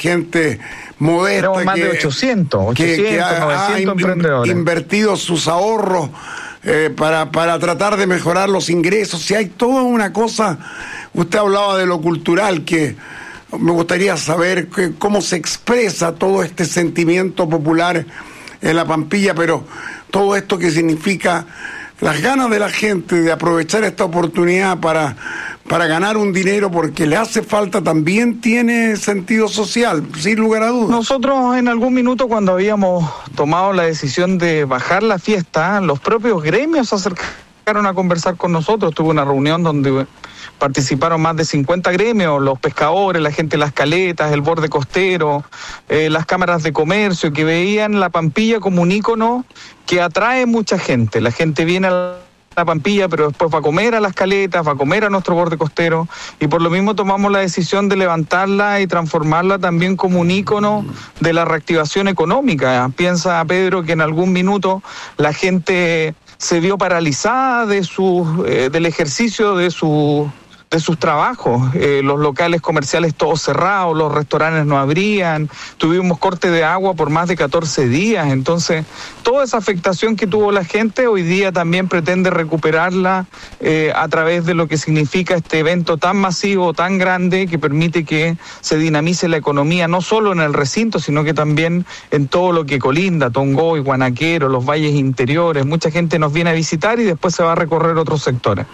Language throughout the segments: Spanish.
gente modesta. Tenemos más de 800, 900 emprendedores. Invertido sus ahorros para tratar de mejorar los ingresos. Si hay toda una cosa, usted hablaba de lo cultural, que me gustaría saber cómo se expresa todo este sentimiento popular en la Pampilla, pero todo esto que significa las ganas de la gente de aprovechar esta oportunidad para ganar un dinero porque le hace falta, también tiene sentido social, sin lugar a dudas. Nosotros en algún minuto, cuando habíamos tomado la decisión de bajar la fiesta, los propios gremios se acercaron a conversar con nosotros. Tuve una reunión donde participaron más de 50 gremios, los pescadores, la gente de las caletas, el borde costero, las cámaras de comercio, que veían la Pampilla como un ícono que atrae mucha gente. La gente viene a la Pampilla, pero después va a comer a las caletas, va a comer a nuestro borde costero, y por lo mismo tomamos la decisión de levantarla y transformarla también como un ícono de la reactivación económica. Piensa, Pedro, que en algún minuto la gente se vio paralizada del ejercicio de sus trabajos, los locales comerciales todos cerrados, los restaurantes no abrían, tuvimos corte de agua por más de 14 días, entonces toda esa afectación que tuvo la gente hoy día también pretende recuperarla a través de lo que significa este evento tan masivo, tan grande, que permite que se dinamice la economía, no solo en el recinto, sino que también en todo lo que colinda, Tongoy, Guanaquero, los valles interiores. Mucha gente nos viene a visitar y después se va a recorrer otros sectores.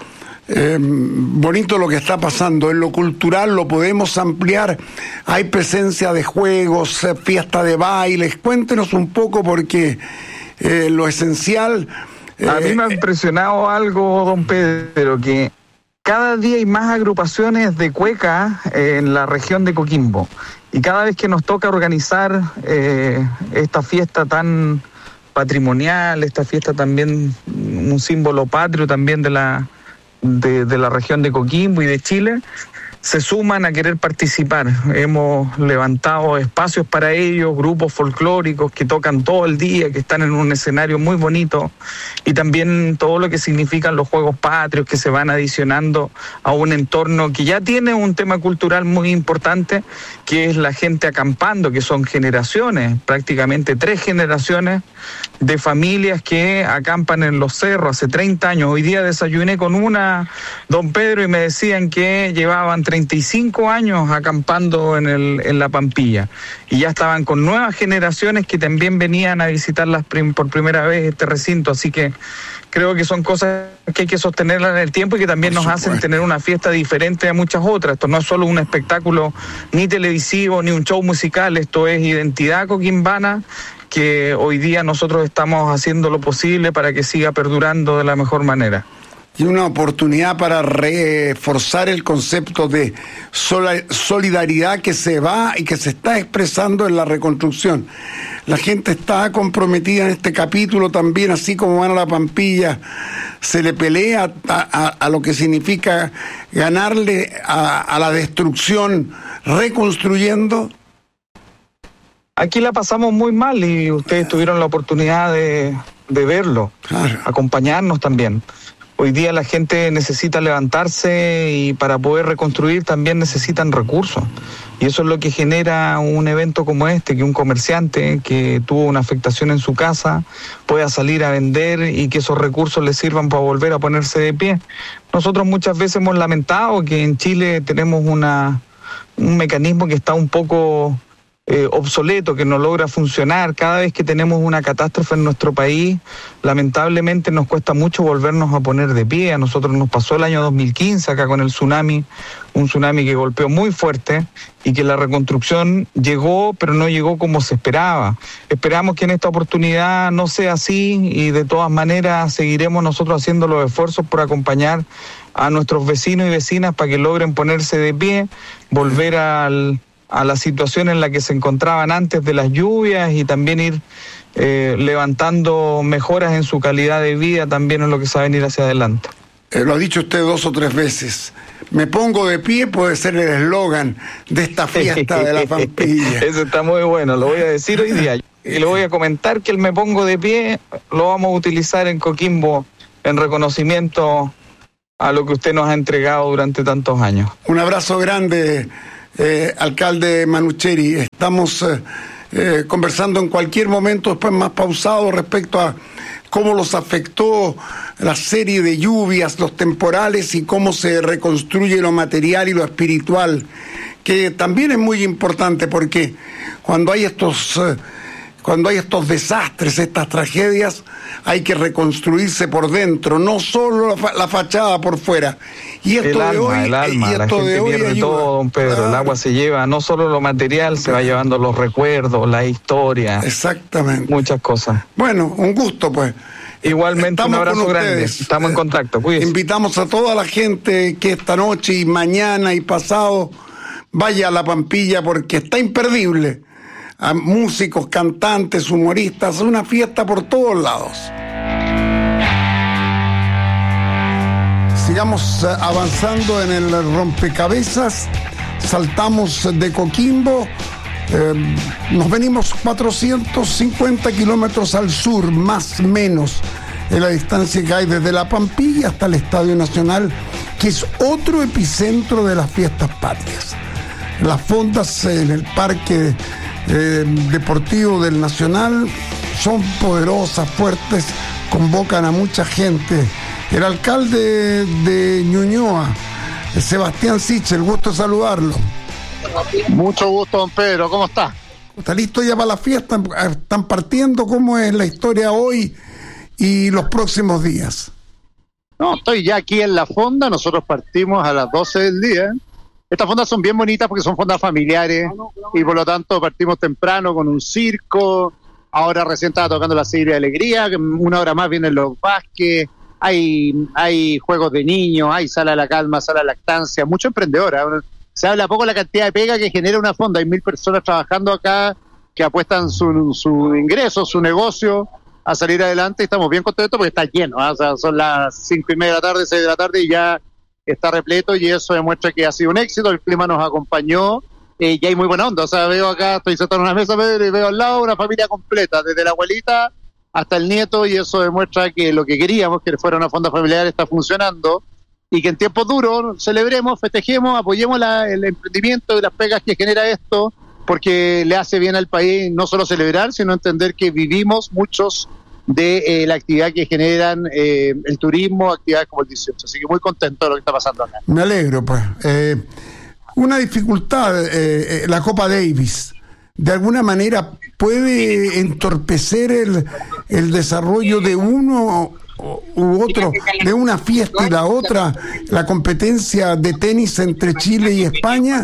Bonito lo que está pasando. En lo cultural lo podemos ampliar. Hay presencia de juegos, fiesta de bailes. Cuéntenos un poco, porque lo esencial... A mí me ha impresionado algo, don Pedro, que cada día hay más agrupaciones de cueca en la región de Coquimbo. Y cada vez que nos toca organizar esta fiesta tan patrimonial, esta fiesta también, un símbolo patrio también de la región de Coquimbo y de Chile, se suman a querer participar. Hemos levantado espacios para ellos, grupos folclóricos que tocan todo el día, que están en un escenario muy bonito, y también todo lo que significan los juegos patrios que se van adicionando a un entorno que ya tiene un tema cultural muy importante, que es la gente acampando, que son generaciones, prácticamente 3 generaciones de familias que acampan en los cerros hace 30 años. Hoy día desayuné con una, don Pedro, y me decían que llevaban 35 años acampando en la Pampilla, y ya estaban con nuevas generaciones que también venían a visitarlas por primera vez este recinto. Así que creo que son cosas que hay que sostenerlas en el tiempo y que también nos hacen tener una fiesta diferente a muchas otras. Esto no es solo un espectáculo ni televisivo ni un show musical, esto es identidad coquimbana, que hoy día nosotros estamos haciendo lo posible para que siga perdurando de la mejor manera. Y una oportunidad para reforzar el concepto de solidaridad que se va y que se está expresando en la reconstrucción. La gente está comprometida en este capítulo también, así como van a la Pampilla, se le pelea a lo que significa ganarle a la destrucción reconstruyendo. Aquí la pasamos muy mal y ustedes tuvieron la oportunidad de verlo, claro. Acompañarnos también. Hoy día la gente necesita levantarse, y para poder reconstruir también necesitan recursos. Y eso es lo que genera un evento como este, que un comerciante que tuvo una afectación en su casa pueda salir a vender y que esos recursos le sirvan para volver a ponerse de pie. Nosotros muchas veces hemos lamentado que en Chile tenemos un mecanismo que está un poco obsoleto, que no logra funcionar. Cada vez que tenemos una catástrofe en nuestro país, lamentablemente nos cuesta mucho volvernos a poner de pie. A nosotros nos pasó el año 2015 acá con el tsunami, un tsunami que golpeó muy fuerte y que la reconstrucción llegó, pero no llegó como se esperaba. Esperamos que en esta oportunidad no sea así, y de todas maneras seguiremos nosotros haciendo los esfuerzos por acompañar a nuestros vecinos y vecinas para que logren ponerse de pie, volver a la situación en la que se encontraban antes de las lluvias, y también ir levantando mejoras en su calidad de vida también en lo que se va a venir hacia adelante. Lo ha dicho usted 2 o 3 veces. Me pongo de pie puede ser el eslogan de esta fiesta de la Pampilla. Eso está muy bueno, lo voy a decir hoy día. Y lo voy a comentar, que el me pongo de pie lo vamos a utilizar en Coquimbo en reconocimiento a lo que usted nos ha entregado durante tantos años. Un abrazo grande, alcalde Manucheri. Estamos conversando en cualquier momento, después más pausado, respecto a cómo los afectó la serie de lluvias, los temporales, y cómo se reconstruye lo material y lo espiritual, que también es muy importante, porque cuando hay estos desastres, estas tragedias, hay que reconstruirse por dentro, no solo la fachada por fuera. Y esto el alma, la gente pierde todo, don Pedro. Claro. El agua se lleva no solo lo material, se va llevando los recuerdos, la historia. Exactamente. Muchas cosas. Bueno, un gusto, pues. Igualmente, un abrazo grande. Estamos en contacto. Cuídense. Invitamos a toda la gente que esta noche y mañana y pasado vaya a La Pampilla, porque está imperdible. A músicos, cantantes, humoristas, una fiesta por todos lados. Sigamos avanzando en el rompecabezas. Saltamos de Coquimbo, nos venimos 450 kilómetros al sur, más o menos, en la distancia que hay desde La Pampilla hasta el Estadio Nacional, que es otro epicentro de las fiestas patrias. Las fondas en el parque deportivo del Nacional son poderosas, fuertes, convocan a mucha gente. El alcalde de Ñuñoa, Sebastián Sichel, gusto de saludarlo. Mucho gusto, don Pedro, ¿cómo está? ¿Está listo ya para la fiesta? ¿Están partiendo? ¿Cómo es la historia hoy y los próximos días? No, estoy ya aquí en la fonda, nosotros partimos a las 12 del día. Estas fondas son bien bonitas porque son fondas familiares y por lo tanto partimos temprano con un circo. Ahora recién estaba tocando la serie de Alegría, que una hora más vienen los Vázquez, hay juegos de niños, hay sala de la calma, sala de lactancia, mucho emprendedora. Se habla poco de la cantidad de pega que genera una fonda. Hay 1.000 personas trabajando acá que apuestan su ingreso, su negocio a salir adelante, y estamos bien contentos porque está lleno, ¿eh? O sea, son las 5:30 de la tarde, 6 de la tarde y ya está repleto, y eso demuestra que ha sido un éxito. El clima nos acompañó y hay muy buena onda. O sea, veo acá, estoy sentado en una mesa, Pedro, y veo al lado una familia completa, desde la abuelita hasta el nieto, y eso demuestra que lo que queríamos, que fuera una fonda familiar, está funcionando, y que en tiempos duros celebremos, festejemos, apoyemos el emprendimiento y las pegas que genera esto, porque le hace bien al país no solo celebrar, sino entender que vivimos muchos de la actividad que generan el turismo, actividades como el 18. Así que muy contento de lo que está pasando acá. Me alegro, pues. Una dificultad, la Copa Davis, de alguna manera puede entorpecer el desarrollo de uno u otro, de una fiesta y la otra, la competencia de tenis entre Chile y España.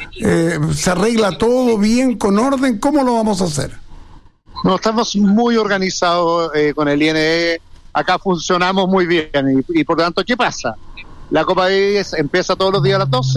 ¿Se arregla todo bien, con orden? ¿Cómo lo vamos a hacer? No, estamos muy organizados con el INE, acá funcionamos muy bien, y por lo tanto, ¿qué pasa? La Copa Davis empieza todos los días a las 12,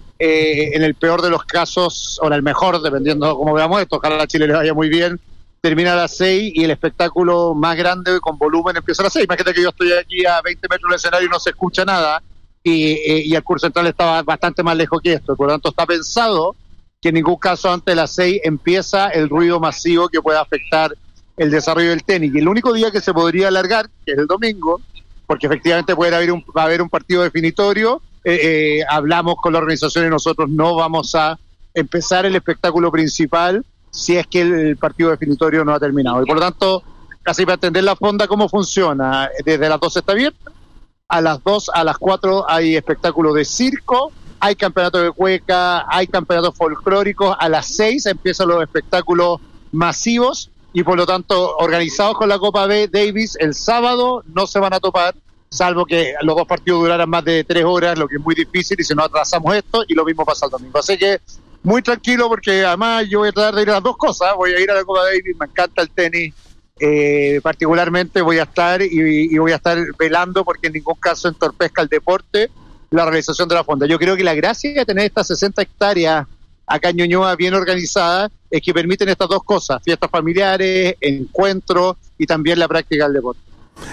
en el peor de los casos, o en el mejor, dependiendo de cómo veamos esto, ojalá a Chile le vaya muy bien, termina a las 6, y el espectáculo más grande con volumen empieza a las 6. Imagínate que yo estoy aquí a 20 metros del escenario y no se escucha nada, y el curso central estaba bastante más lejos que esto, por lo tanto está pensado que en ningún caso antes de las 6 empieza el ruido masivo que pueda afectar el desarrollo del tenis. Y el único día que se podría alargar, que es el domingo, porque efectivamente va a haber un partido definitorio, hablamos con la organización y nosotros no vamos a empezar el espectáculo principal si es que el partido definitorio no ha terminado. Y por lo tanto, casi para entender la fonda cómo funciona, desde las 12 está abierta, a las 2, a las 4 hay espectáculo de circo, hay campeonatos de cueca, hay campeonatos folclóricos, a las 6 empiezan los espectáculos masivos, y por lo tanto organizados con la Copa Davis. El sábado no se van a topar, salvo que los dos partidos duraran más de 3 horas, lo que es muy difícil, y si no atrasamos esto, y lo mismo pasa el domingo. Así que muy tranquilo, porque además yo voy a tratar de ir a las dos cosas. Voy a ir a la Copa Davis, me encanta el tenis, particularmente voy a estar y voy a estar velando porque en ningún caso entorpezca el deporte, la realización de la fonda. Yo creo que la gracia de tener estas 60 hectáreas acá en Ñuñoa bien organizadas es que permiten estas dos cosas: fiestas familiares, encuentros y también la práctica del deporte.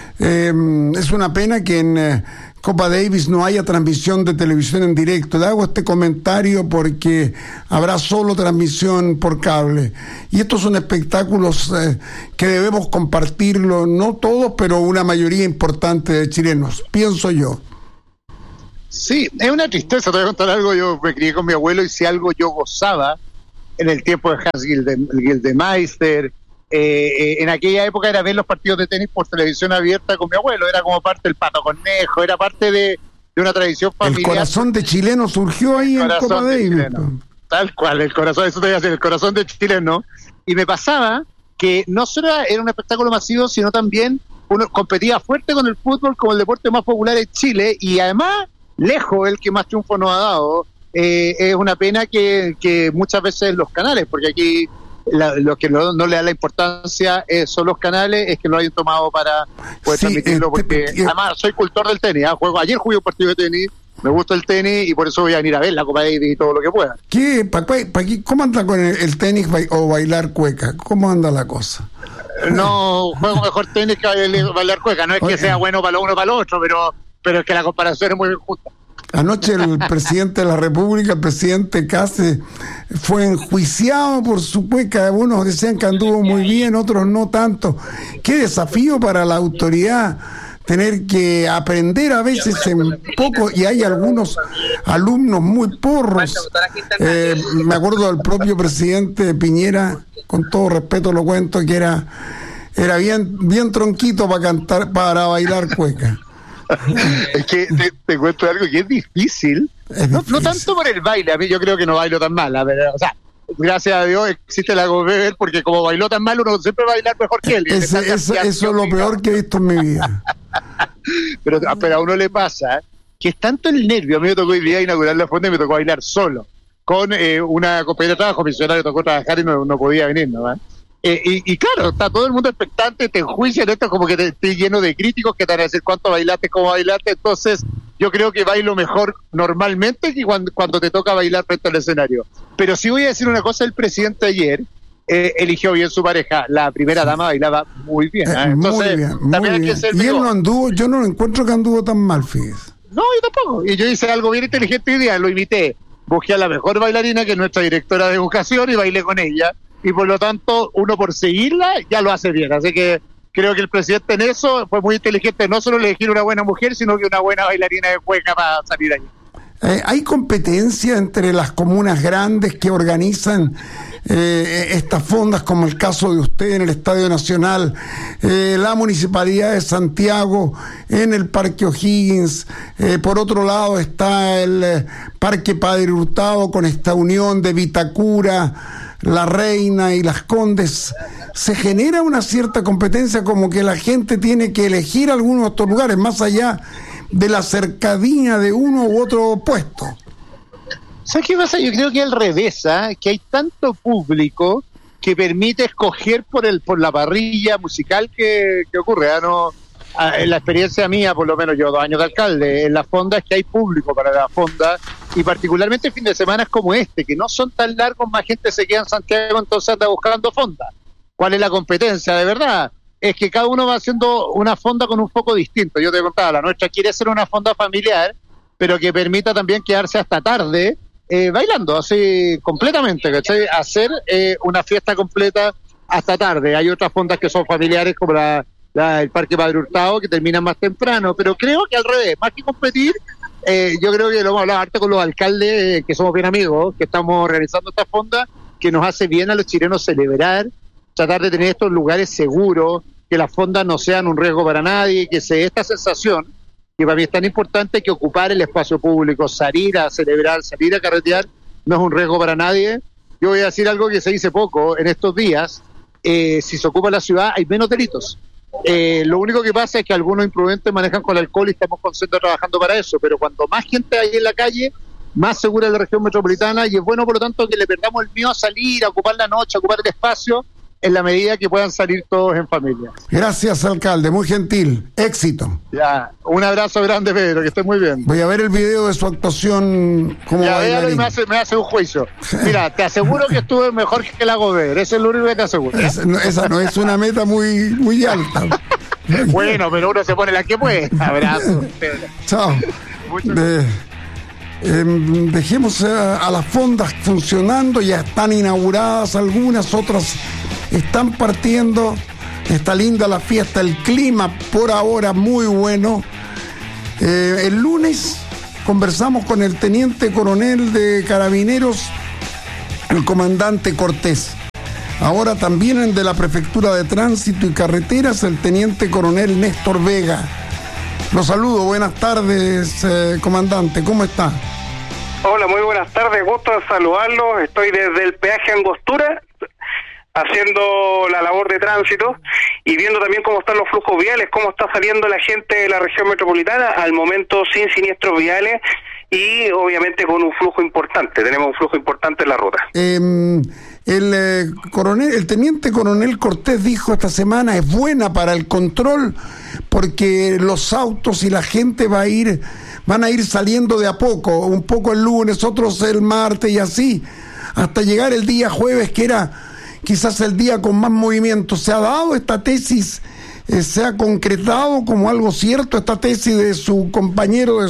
Es una pena que en Copa Davis no haya transmisión de televisión en directo. Le hago este comentario porque habrá solo transmisión por cable, y estos son espectáculos que debemos compartirlo, no todos, pero una mayoría importante de chilenos, pienso yo. Sí, es una tristeza, te voy a contar algo. Yo me crié con mi abuelo y si algo yo gozaba en el tiempo de Hans Gildemeister, en aquella época era ver los partidos de tenis por televisión abierta con mi abuelo, era como parte del Pato Conejo, era parte de una tradición familiar. El corazón de chileno surgió ahí en Copa Davis. Tal cual, el corazón, eso te voy a decir, el corazón de chileno. Y me pasaba que no solo era un espectáculo masivo, sino también uno competía fuerte con el fútbol como el deporte más popular en Chile, y además, lejos, el que más triunfo nos ha dado. Es una pena que muchas veces los canales, porque aquí lo que no le da la importancia son los canales, es que lo hayan tomado para poder transmitirlo, porque además soy cultor del tenis, ayer jugué un partido de tenis, me gusta el tenis y por eso voy a venir a ver la Copa Davis y todo lo que pueda. ¿Cómo anda con el tenis o bailar cueca? ¿Cómo anda la cosa? No, juego mejor tenis que bailar cueca, no es que sea bueno para lo uno o para lo otro, pero es que la comparación es muy justa. Anoche el presidente de la República, el presidente Cáceres, fue enjuiciado por su cueca. Unos decían que anduvo muy bien, otros no tanto. Qué desafío para la autoridad tener que aprender a veces en poco, y hay algunos alumnos muy porros. Me acuerdo del propio presidente Piñera, con todo respeto lo cuento, que era bien tronquito para cantar, para bailar cueca. Es que te cuento algo que es difícil. No tanto por el baile, a mí yo creo que no bailo tan mal, o sea, gracias a Dios existe la Gober, porque como bailó tan mal uno siempre va a bailar mejor que él. Eso es lo peor que he visto en mi vida. pero a uno le pasa que es tanto el nervio. A mí me tocó hoy día inaugurar la fonda y me tocó bailar solo con una compañera de trabajo. Mi señora le tocó trabajar y no podía venir, ¿no? Y claro, está todo el mundo expectante, te enjuician, esto como que te lleno de críticos que te van a decir cuánto bailaste, cómo bailaste. Entonces yo creo que bailo mejor normalmente que cuando te toca bailar frente al escenario. Pero sí voy a decir una cosa, el presidente ayer eligió bien su pareja, la primera dama bailaba muy bien, entonces muy bien, también hay que ser y él no anduvo, yo no encuentro que anduvo tan mal, fíjese. No, yo tampoco, y yo hice algo bien inteligente hoy día, lo invité, busqué a la mejor bailarina, que es nuestra directora de educación, y bailé con ella. Y por lo tanto, uno por seguirla ya lo hace bien. Así que creo que el presidente en eso fue muy inteligente, no solo elegir una buena mujer, sino que una buena bailarina de cueca para salir ahí. ¿Hay competencia entre las comunas grandes que organizan estas fondas, como el caso de usted en el Estadio Nacional, la Municipalidad de Santiago en el Parque O'Higgins, por otro lado está el Parque Padre Hurtado con esta unión de Vitacura, La Reina y Las Condes? Se genera una cierta competencia, como que la gente tiene que elegir algunos de estos lugares más allá de la cercanía de uno u otro puesto. ¿Sabes qué pasa? Yo creo que al revés, que hay tanto público que permite escoger por la parrilla musical que ocurre. En la experiencia mía, por lo menos yo 2 años de alcalde, en la fonda es que hay público para la fonda, y particularmente fin de semana como este, que no son tan largos, más gente se queda en Santiago, entonces anda buscando fonda. ¿Cuál es la competencia de verdad? Es que cada uno va haciendo una fonda con un foco distinto. Yo te contaba, la nuestra quiere ser una fonda familiar, pero que permita también quedarse hasta tarde bailando, así completamente, ¿cachai? Hacer una fiesta completa hasta tarde. Hay otras fondas que son familiares, como el Parque Padre Hurtado, que terminan más temprano, pero creo que al revés, más que competir, yo creo que lo hemos hablado harto con los alcaldes, que somos bien amigos, que estamos organizando esta fonda, que nos hace bien a los chilenos celebrar, tratar de tener estos lugares seguros, que las fondas no sean un riesgo para nadie, que se dé esta sensación, que para mí es tan importante, que ocupar el espacio público, salir a celebrar, salir a carretear, no es un riesgo para nadie. Yo voy a decir algo que se dice poco en estos días: si se ocupa la ciudad hay menos delitos. Lo único que pasa es que algunos imprudentes manejan con alcohol y estamos conscientes trabajando para eso, pero cuanto más gente hay en la calle, más segura es la región metropolitana, y es bueno, por lo tanto, que le perdamos el miedo a salir, a ocupar la noche, a ocupar el espacio, en la medida que puedan salir todos en familia. Gracias, alcalde, muy gentil, éxito. Ya, un abrazo grande, Pedro, que estés muy bien. Voy a ver el video de su actuación como bailarín. Ya, véalo y me hace un juicio. Mira, te aseguro que estuve mejor que la Gober, eso es lo único que te aseguro. Esa no es una meta muy alta. Bueno, pero uno se pone la que puede. Abrazo, Pedro. Chao. Dejemos a las fondas funcionando, ya están inauguradas algunas, otras están partiendo. Está linda la fiesta, el clima por ahora muy bueno. El lunes conversamos con el teniente coronel de Carabineros, el comandante Cortés. Ahora también de la Prefectura de Tránsito y Carreteras, el teniente coronel Néstor Vega. Los saludo, buenas tardes, comandante, ¿cómo está? Hola, muy buenas tardes, gusto de saludarlos. Estoy desde el peaje Angostura, haciendo la labor de tránsito y viendo también cómo están los flujos viales, cómo está saliendo la gente de la región metropolitana, al momento sin siniestros viales y obviamente con un flujo importante. Tenemos un flujo importante en la ruta. El teniente coronel Cortés dijo esta semana es buena para el control porque los autos y la gente van a ir saliendo de a poco, un poco el lunes, otros el martes y así, hasta llegar el día jueves, que era quizás el día con más movimiento. ¿Se ha dado esta tesis, se ha concretado como algo cierto esta tesis de su compañero,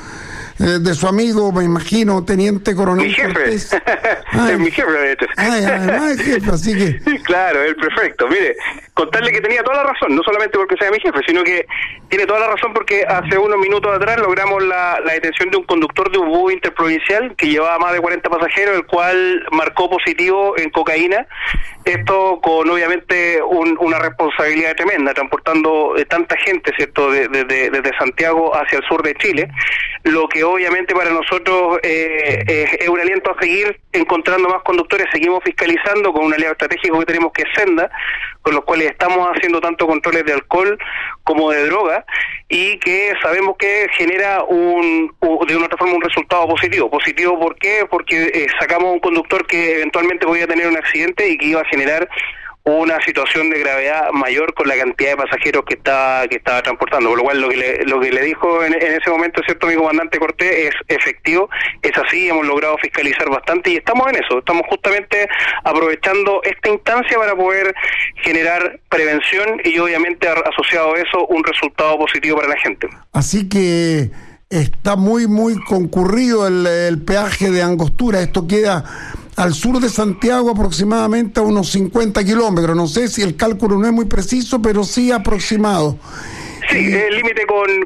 de su amigo, me imagino, teniente coronel mi jefe. Cortés? Es mi jefe, de hecho. Además es jefe, así que... Claro, el prefecto. Mire, contarle que tenía toda la razón, no solamente porque sea mi jefe, sino que tiene toda la razón porque hace unos minutos atrás logramos la detención de un conductor de un bus interprovincial que llevaba más de 40 pasajeros, el cual marcó positivo en cocaína. Esto con obviamente una responsabilidad tremenda, transportando tanta gente, ¿cierto?, desde Santiago hacia el sur de Chile, lo que obviamente para nosotros es un aliento a seguir encontrando más conductores. Seguimos fiscalizando con un aliado estratégico que tenemos, que es Senda, con los cuales estamos haciendo tanto controles de alcohol como de droga, y que sabemos que genera de una otra forma un resultado positivo. ¿Positivo por qué? Porque sacamos un conductor que eventualmente podía tener un accidente y que iba a generar una situación de gravedad mayor con la cantidad de pasajeros que estaba transportando, por lo cual lo que le dijo en ese momento, cierto, mi comandante Cortés, es efectivo, es así. Hemos logrado fiscalizar bastante y estamos en eso, estamos justamente aprovechando esta instancia para poder generar prevención y obviamente asociado a eso un resultado positivo para la gente. Así que está muy concurrido el peaje de Angostura. Esto queda al sur de Santiago, aproximadamente a unos 50 kilómetros. No sé si el cálculo no es muy preciso, pero sí aproximado. Sí, el límite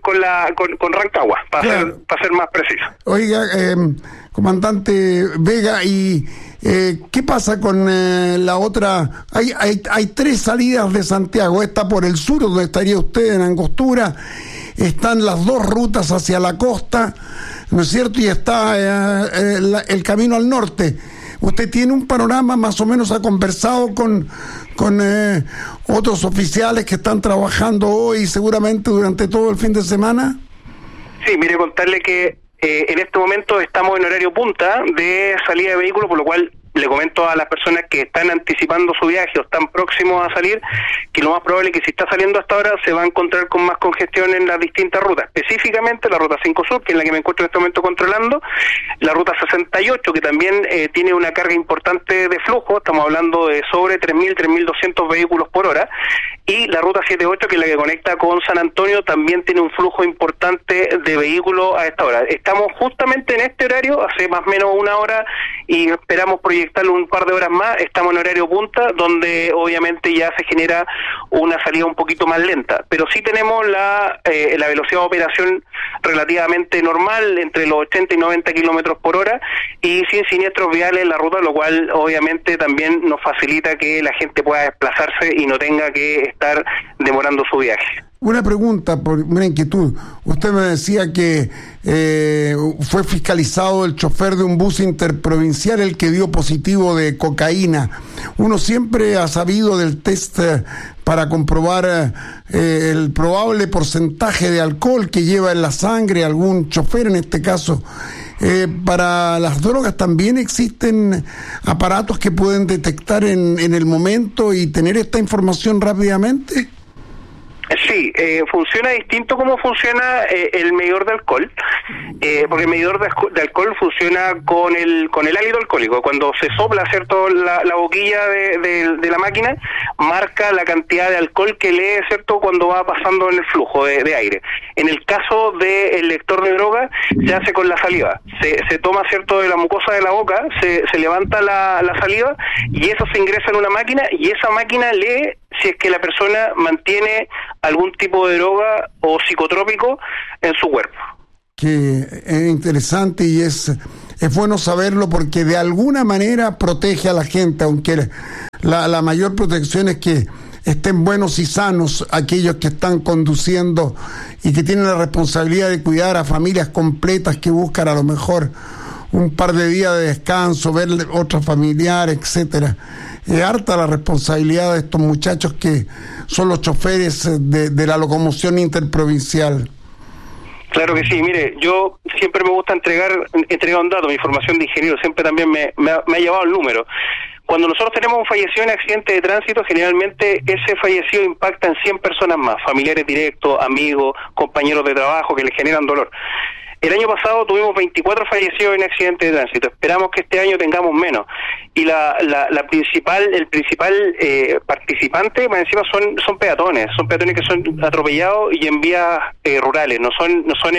con Rancagua, para ser más preciso. Oiga, comandante Vega, ¿y qué pasa con la otra? Hay tres salidas de Santiago. Esta por el sur, donde estaría usted, en Angostura. Están las dos rutas hacia la costa, ¿no es cierto? Y está el camino al norte. ¿Usted tiene un panorama, más o menos ha conversado con otros oficiales que están trabajando hoy y seguramente durante todo el fin de semana? Sí, mire, contarle que en este momento estamos en horario punta de salida de vehículos, por lo cual le comento a las personas que están anticipando su viaje o están próximos a salir, que lo más probable es que si está saliendo hasta ahora se va a encontrar con más congestión en las distintas rutas, específicamente la ruta 5 Sur, que es la que me encuentro en este momento controlando, la ruta 68, que también tiene una carga importante de flujo, estamos hablando de sobre 3.200 vehículos por hora, y la ruta 78, que es la que conecta con San Antonio, también tiene un flujo importante de vehículos a esta hora. Estamos justamente en este horario, hace más o menos una hora, y esperamos proyectarlo un par de horas más. Estamos en horario punta, donde obviamente ya se genera una salida un poquito más lenta, pero sí tenemos la velocidad de operación relativamente normal, entre los 80 y 90 kilómetros por hora, y sin siniestros viales en la ruta, lo cual obviamente también nos facilita que la gente pueda desplazarse y no tenga que estar demorando su viaje. Una pregunta, una inquietud. Usted me decía que fue fiscalizado el chofer de un bus interprovincial, el que dio positivo de cocaína. Uno siempre ha sabido del test para comprobar el probable porcentaje de alcohol que lleva en la sangre algún chofer, en este caso. Para las drogas también existen aparatos que pueden detectar en el momento y tener esta información rápidamente. Sí, funciona distinto como funciona el medidor de alcohol, porque el medidor de alcohol funciona con el ácido alcohólico. Cuando se sopla, ¿cierto?, la boquilla de la máquina, marca la cantidad de alcohol que lee, ¿cierto?, cuando va pasando en el flujo de aire. En el caso del lector de droga, se hace con la saliva. Se toma, ¿cierto?, de la mucosa de la boca, se levanta la saliva y eso se ingresa en una máquina y esa máquina lee si es que la persona mantiene algún tipo de droga o psicotrópico en su cuerpo. que es interesante y es bueno saberlo porque de alguna manera protege a la gente, aunque la mayor protección es que estén buenos y sanos aquellos que están conduciendo y que tienen la responsabilidad de cuidar a familias completas que buscan a lo mejor un par de días de descanso, ver otros familiares, etcétera. Es harta la responsabilidad de estos muchachos que son los choferes de la locomoción interprovincial. Claro que sí, mire, yo siempre me gusta entregar un dato, mi formación de ingeniero siempre también me ha llevado el número. Cuando nosotros tenemos un fallecido en accidente de tránsito, generalmente ese fallecido impacta en 100 personas más, familiares directos, amigos, compañeros de trabajo que le generan dolor. El año pasado tuvimos 24 fallecidos en accidentes de tránsito. Esperamos que este año tengamos menos. Y el principal participante, más encima, son peatones que son atropellados y en vías rurales, no son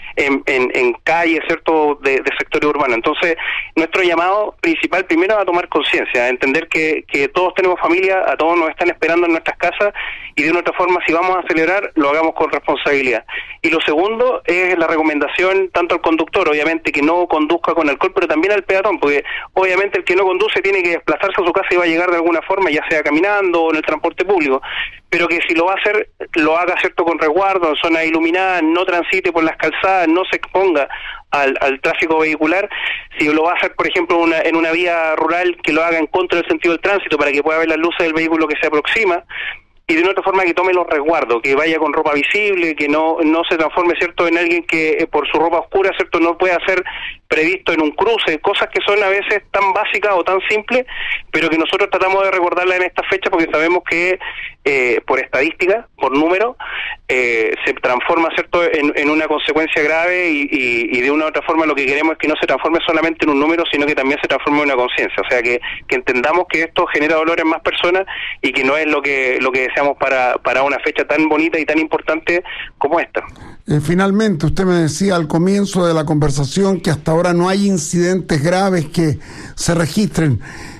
en calles, ¿cierto?, de sectores urbanos. Entonces, nuestro llamado principal, primero, a tomar conciencia, a entender que todos tenemos familia, a todos nos están esperando en nuestras casas, y de una otra forma, si vamos a celebrar, lo hagamos con responsabilidad. Y lo segundo es la recomendación tanto al conductor, obviamente, que no conduzca con alcohol, pero también al peatón, porque obviamente el que no conduce tiene que desplazarse a su casa y va a llegar de alguna forma, ya sea caminando o en el transporte público, pero que si lo va a hacer, lo haga, ¿cierto?, con resguardo, en zonas iluminadas, no transite por las calzadas, no se exponga al tráfico vehicular. Si lo va a hacer, por ejemplo, en una vía rural, que lo haga en contra del sentido del tránsito para que pueda ver las luces del vehículo que se aproxima. Y de una otra forma que tome los resguardos, que vaya con ropa visible, que no se transforme, ¿cierto?, en alguien que por su ropa oscura, ¿cierto?, no pueda ser previsto en un cruce, cosas que son a veces tan básicas o tan simples, pero que nosotros tratamos de recordarlas en esta fecha porque sabemos que por estadística, por número, se transforma, ¿cierto?, en una consecuencia grave y de una u otra forma lo que queremos es que no se transforme solamente en un número, sino que también se transforme en una conciencia, o sea, que entendamos que esto genera dolor en más personas y que no es lo que deseamos para una fecha tan bonita y tan importante como esta. Finalmente, usted me decía al comienzo de la conversación que hasta ahora no hay incidentes graves que se registren.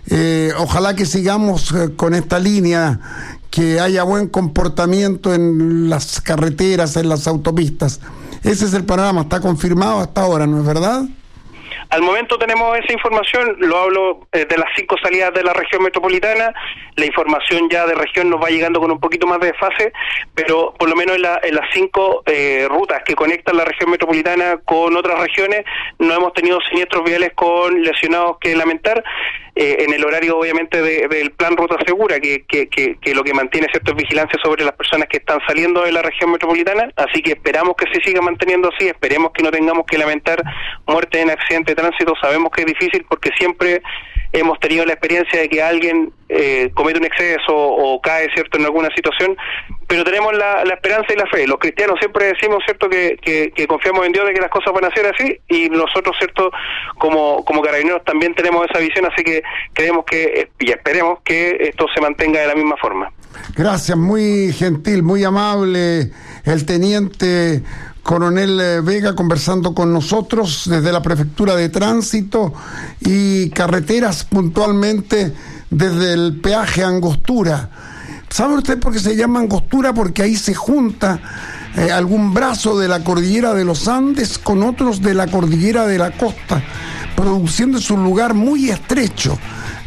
Ojalá que sigamos con esta línea, que haya buen comportamiento en las carreteras, en las autopistas. Ese es el panorama, está confirmado hasta ahora, ¿no es verdad? Al momento tenemos esa información, lo hablo de las 5 salidas de la región metropolitana, la información ya de región nos va llegando con un poquito más de desfase, pero por lo menos en las 5 rutas que conectan la región metropolitana con otras regiones no hemos tenido siniestros viales con lesionados que lamentar. En el horario obviamente del plan Ruta Segura, que lo que mantiene, ¿cierto?, es vigilancia sobre las personas que están saliendo de la región metropolitana, así que esperamos que se siga manteniendo así, esperemos que no tengamos que lamentar muertes en accidente de tránsito. Sabemos que es difícil porque siempre hemos tenido la experiencia de que alguien comete un exceso o cae, ¿cierto?, en alguna situación, pero tenemos la esperanza y la fe. Los cristianos siempre decimos, ¿cierto?, que confiamos en Dios de que las cosas van a ser así, y nosotros, ¿cierto?, como carabineros también tenemos esa visión, así que creemos que y esperemos que esto se mantenga de la misma forma. Gracias, muy gentil, muy amable el teniente coronel Vega conversando con nosotros desde la Prefectura de Tránsito y Carreteras, puntualmente desde el peaje Angostura. ¿Sabe usted por qué se llama Angostura? Porque ahí se junta algún brazo de la cordillera de los Andes con otros de la cordillera de la costa, produciéndose un lugar muy estrecho.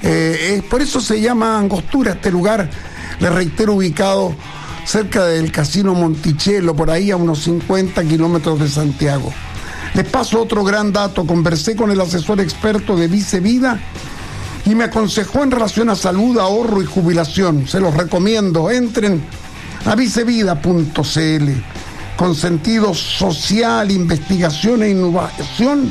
Por eso se llama Angostura, este lugar, le reitero, ubicado cerca del Casino Monticello, por ahí a unos 50 kilómetros de Santiago. Les paso otro gran dato. Conversé con el asesor experto de Vice Vida y me aconsejó en relación a salud, ahorro y jubilación. Se los recomiendo. Entren a vicevida.cl. Con sentido social, investigación e innovación,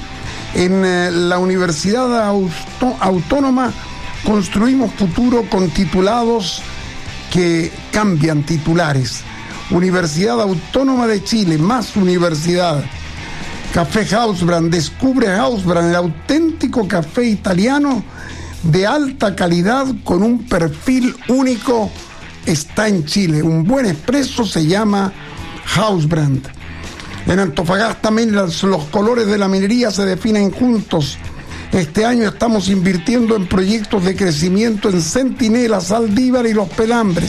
en la Universidad Autónoma construimos futuro con titulados que cambian titulares. Universidad Autónoma de Chile, más universidad. Café Hausbrand, descubre Hausbrand, el auténtico café italiano de alta calidad con un perfil único, está en Chile. Un buen espresso se llama Hausbrand. En Antofagasta Minerals, los colores de la minería se definen juntos. Este año estamos invirtiendo en proyectos de crecimiento en Centinela, Saldívar y Los Pelambres.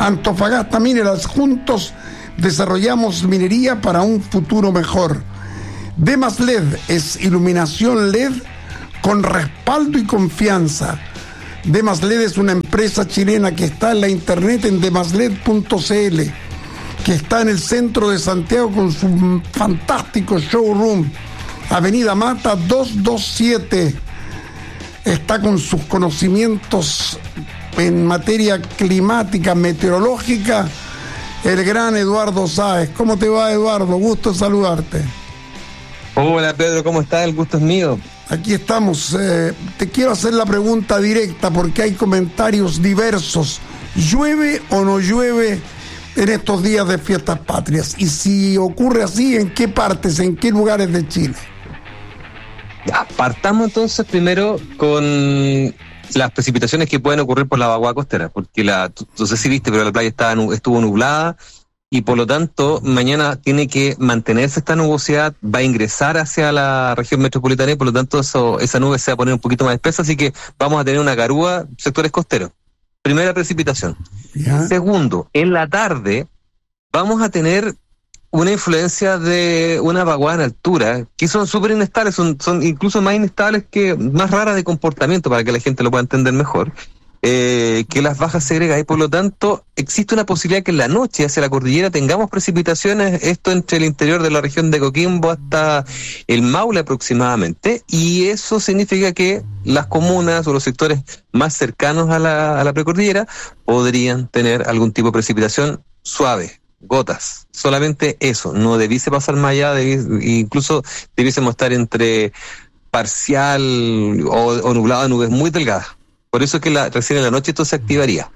Antofagasta Minerals, juntos desarrollamos minería para un futuro mejor. Demas LED es iluminación LED con respaldo y confianza. Demas LED es una empresa chilena que está en la internet en demasled.cl, que está en el centro de Santiago con su fantástico showroom, Avenida Mata 227. Está con sus conocimientos en materia climática, meteorológica, el gran Eduardo Sáez. ¿Cómo te va, Eduardo? Gusto saludarte. Hola, Pedro, ¿cómo estás? El gusto es mío. Aquí estamos. Te quiero hacer la pregunta directa porque hay comentarios diversos. ¿Llueve o no llueve en estos días de fiestas patrias? Y si ocurre así, ¿en qué partes, en qué lugares de Chile? Ya, partamos entonces primero con las precipitaciones que pueden ocurrir por la vaguada costera, porque no sé si viste, pero la playa estuvo nublada y por lo tanto mañana tiene que mantenerse esta nubosidad, va a ingresar hacia la región metropolitana y por lo tanto esa nube se va a poner un poquito más espesa, así que vamos a tener una garúa sectores costeros. Primera precipitación. ¿Ya? Segundo, en la tarde vamos a tener una influencia de una vaguada en altura, que son súper inestables, son incluso más inestables más raras de comportamiento, para que la gente lo pueda entender mejor, que las bajas segregadas, y por lo tanto existe una posibilidad que en la noche hacia la cordillera tengamos precipitaciones, esto entre el interior de la región de Coquimbo hasta el Maule aproximadamente, y eso significa que las comunas o los sectores más cercanos a la precordillera podrían tener algún tipo de precipitación suave. Gotas, solamente eso, no debiese pasar más allá, incluso debiésemos estar entre parcial o nublado de nubes muy delgadas. Por eso es que recién en la noche esto se activaría.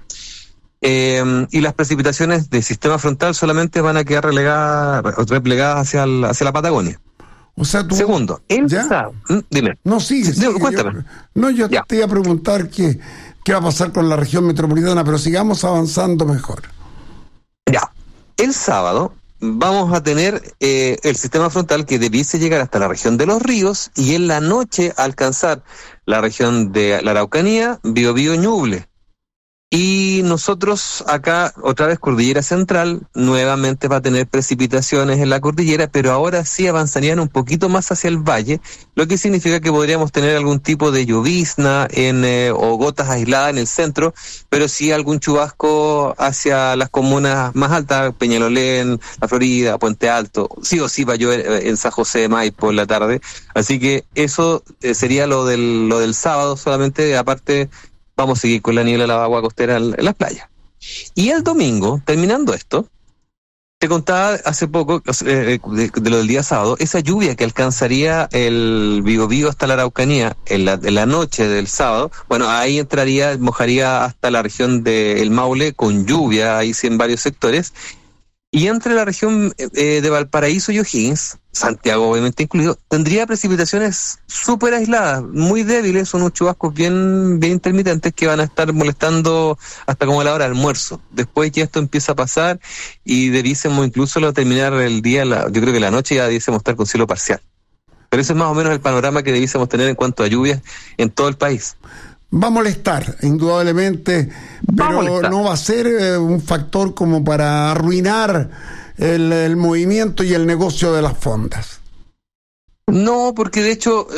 Y las precipitaciones del sistema frontal solamente van a quedar replegadas hacia la Patagonia. O sea, Segundo, dime. No, sigue. Cuéntame. Yo te iba a preguntar qué va a pasar con la región metropolitana, pero sigamos avanzando mejor. Ya. El sábado vamos a tener el sistema frontal que debiese llegar hasta la región de Los Ríos y en la noche alcanzar la región de la Araucanía, Biobío, Ñuble. Y nosotros acá, otra vez Cordillera Central, nuevamente va a tener precipitaciones en la cordillera, pero ahora sí avanzarían un poquito más hacia el valle, lo que significa que podríamos tener algún tipo de llovizna o gotas aisladas en el centro, pero sí algún chubasco hacia las comunas más altas, Peñalolén, La Florida, Puente Alto, sí o sí va a llover en San José de Maipo en la tarde, así que eso sería lo del sábado solamente, aparte vamos a seguir con la niebla de la vaguada costera en las playas. Y el domingo, terminando esto, te contaba hace poco, de lo del día sábado, esa lluvia que alcanzaría el Biobío hasta la Araucanía en la noche del sábado, bueno, ahí mojaría hasta la región del Maule con lluvia, ahí sí en varios sectores, y entre la región de Valparaíso y O'Higgins, Santiago obviamente incluido, tendría precipitaciones súper aisladas, muy débiles, son unos chubascos bien intermitentes que van a estar molestando hasta como a la hora de almuerzo. Después ya esto empieza a pasar y debiésemos incluso terminar el día, yo creo que la noche ya debiésemos estar con cielo parcial. Pero ese es más o menos el panorama que debiésemos tener en cuanto a lluvias en todo el país. Va a molestar, indudablemente, pero no va a ser un factor como para arruinar el movimiento y el negocio de las fondas. No, porque de hecho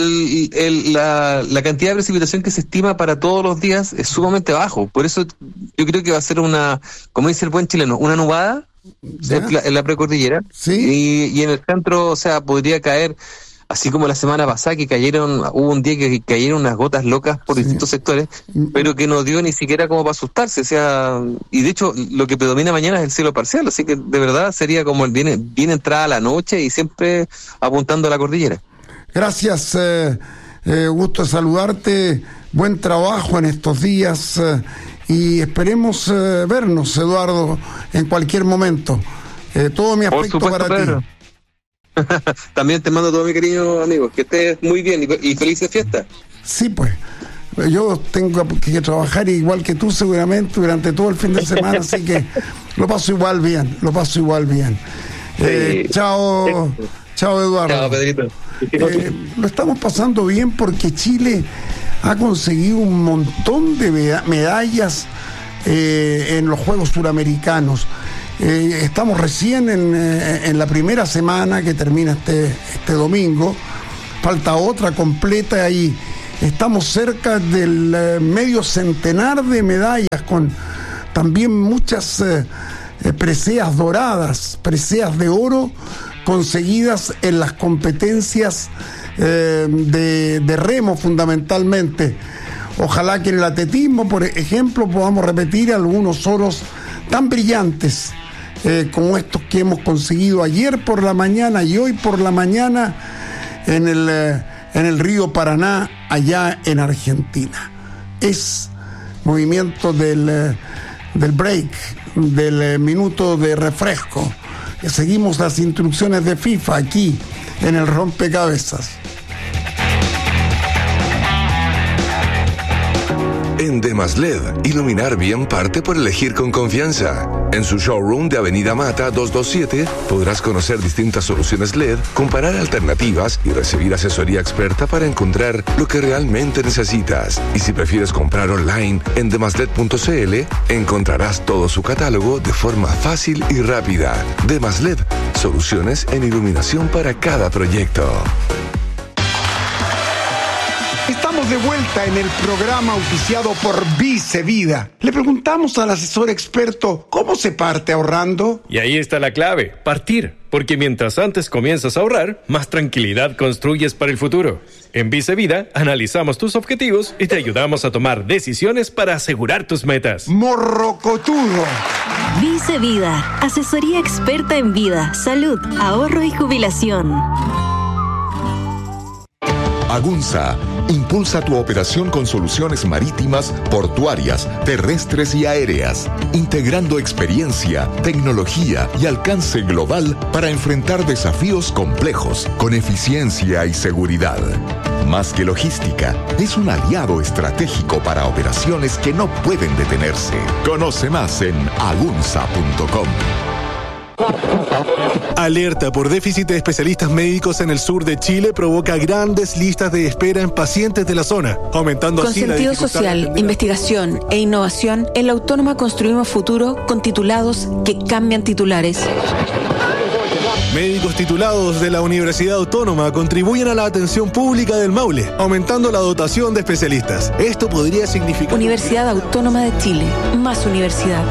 la cantidad de precipitación que se estima para todos los días es sumamente bajo. Por eso yo creo que va a ser como dice el buen chileno, una nubada en la precordillera. ¿Sí? Y en el centro, o sea, podría caer, así como la semana pasada hubo un día que cayeron unas gotas locas por distintos sectores, pero que no dio ni siquiera como para asustarse, o sea, y de hecho lo que predomina mañana es el cielo parcial, así que de verdad sería como bien entrada la noche y siempre apuntando a la cordillera. Gracias, gusto saludarte, buen trabajo en estos días y esperemos vernos, Eduardo, en cualquier momento. Todo mi afecto para Pedro. ti. También te mando todo mi cariño, amigo. Que estés muy bien y felices fiestas. Sí, pues. Yo tengo que trabajar igual que tú seguramente durante todo el fin de semana, así que lo paso igual bien. Chao, Eduardo. Chao, Pedrito. Lo estamos pasando bien porque Chile ha conseguido un montón de medallas en los Juegos Suramericanos. Estamos recién en la primera semana que termina este domingo. Falta otra completa y estamos cerca del medio centenar de medallas, con también muchas preseas doradas, preseas de oro conseguidas en las competencias de remo fundamentalmente. Ojalá que en el atletismo, por ejemplo, podamos repetir algunos oros tan brillantes como estos que hemos conseguido ayer por la mañana y hoy por la mañana en el río Paraná, allá en Argentina. Es movimiento del break, del minuto de refresco. Seguimos las instrucciones de FIFA aquí en el rompecabezas. En Demasled, iluminar bien parte por elegir con confianza. En su showroom de Avenida Mata 227 podrás conocer distintas soluciones LED, comparar alternativas y recibir asesoría experta para encontrar lo que realmente necesitas. Y si prefieres comprar online en demasled.cl, encontrarás todo su catálogo de forma fácil y rápida. Demasled, soluciones en iluminación para cada proyecto. Estamos de vuelta en el programa auspiciado por Vice Vida. Le preguntamos al asesor experto cómo se parte ahorrando. Y ahí está la clave, partir. Porque mientras antes comienzas a ahorrar, más tranquilidad construyes para el futuro. En Vice Vida analizamos tus objetivos y te ayudamos a tomar decisiones para asegurar tus metas. Morrocotudo. Vice Vida, asesoría experta en vida, salud, ahorro y jubilación. Agunza impulsa tu operación con soluciones marítimas, portuarias, terrestres y aéreas, integrando experiencia, tecnología y alcance global para enfrentar desafíos complejos con eficiencia y seguridad. Más que logística, es un aliado estratégico para operaciones que no pueden detenerse. Conoce más en agunza.com. Alerta por déficit de especialistas médicos en el sur de Chile provoca grandes listas de espera en pacientes de la zona, aumentando con así la sentido dificultad social, investigación e innovación, en la Autónoma construimos futuro con titulados que cambian titulares. Médicos titulados de la Universidad Autónoma contribuyen a la atención pública del Maule, aumentando la dotación de especialistas. Esto podría significar... Universidad Autónoma de Chile, más universidad.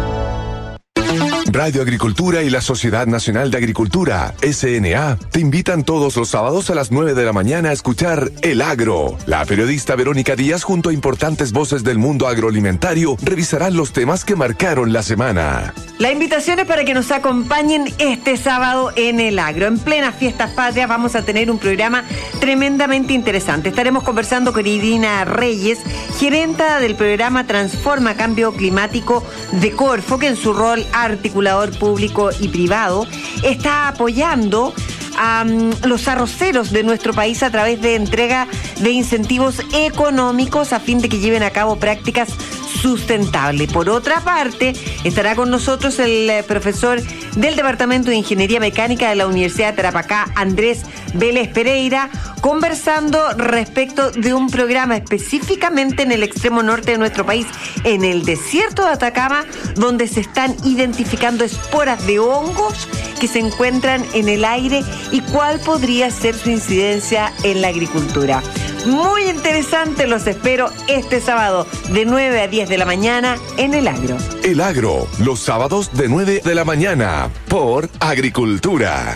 Radio Agricultura y la Sociedad Nacional de Agricultura, SNA, te invitan todos los sábados a las 9 de la mañana a escuchar El Agro. La periodista Verónica Díaz, junto a importantes voces del mundo agroalimentario, revisarán los temas que marcaron la semana. La invitación es para que nos acompañen este sábado en El Agro. En plenas fiestas patrias vamos a tener un programa tremendamente interesante. Estaremos conversando con Irina Reyes, gerenta del programa Transforma Cambio Climático de Corfo, que en su rol articulador público y privado está apoyando a los arroceros de nuestro país a través de entrega de incentivos económicos a fin de que lleven a cabo prácticas sustentables. Por otra parte, estará con nosotros el profesor del Departamento de Ingeniería Mecánica de la Universidad de Tarapacá, Andrés Vélez Pereira, conversando respecto de un programa específicamente en el extremo norte de nuestro país, en el desierto de Atacama, donde se están identificando esporas de hongos que se encuentran en el aire y cuál podría ser su incidencia en la agricultura. Muy interesante, los espero este sábado de 9 a 10 de la mañana en El Agro. El Agro, los sábados de 9 de la mañana, por Agricultura.